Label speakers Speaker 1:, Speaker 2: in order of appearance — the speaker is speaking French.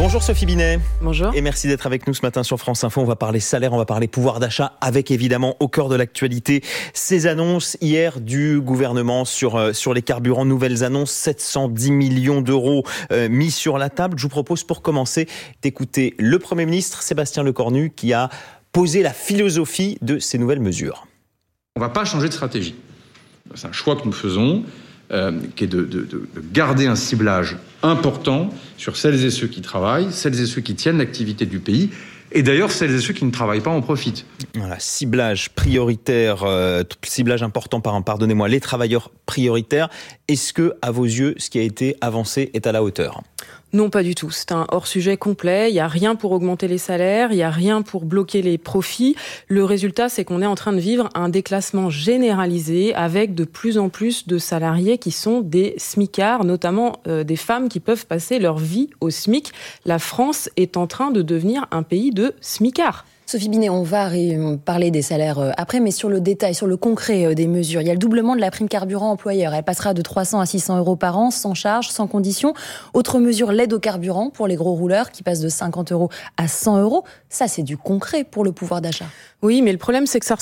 Speaker 1: Bonjour Sophie Binet.
Speaker 2: Bonjour.
Speaker 1: Et merci d'être avec nous ce matin sur France Info. On va parler salaire, on va parler pouvoir d'achat avec évidemment au cœur de l'actualité ces annonces hier du gouvernement sur les carburants. Nouvelles annonces, 710 millions d'euros mis sur la table. Je vous propose pour commencer d'écouter le Premier ministre Sébastien Lecornu qui a posé la philosophie de ces nouvelles mesures.
Speaker 3: On ne va pas changer de stratégie. C'est un choix que nous faisons. Qui est de garder un ciblage important sur celles et ceux qui travaillent, celles et ceux qui tiennent l'activité du pays, et d'ailleurs celles et ceux qui ne travaillent pas en profitent.
Speaker 1: Voilà, ciblage prioritaire, ciblage important, pardonnez-moi, les travailleurs prioritaires. Est-ce que, à vos yeux, ce qui a été avancé est à la hauteur ?
Speaker 2: Non, pas du tout. C'est un hors-sujet complet. Il n'y a rien pour augmenter les salaires, il n'y a rien pour bloquer les profits. Le résultat, c'est qu'on est en train de vivre un déclassement généralisé avec de plus en plus de salariés qui sont des smicards, notamment des femmes qui peuvent passer leur vie au SMIC. La France est en train de devenir un pays de smicards.
Speaker 4: Sophie Binet, on va parler des salaires après, mais sur le détail, sur le concret des mesures. Il y a le doublement de la prime carburant employeur. Elle passera de 300 à 600 euros par an, sans charge, sans condition. Autre mesure, l'aide au carburant pour les gros rouleurs qui passe de 50 euros à 100 euros. Ça, c'est du concret pour le pouvoir d'achat.
Speaker 2: Oui, mais le problème, c'est que ça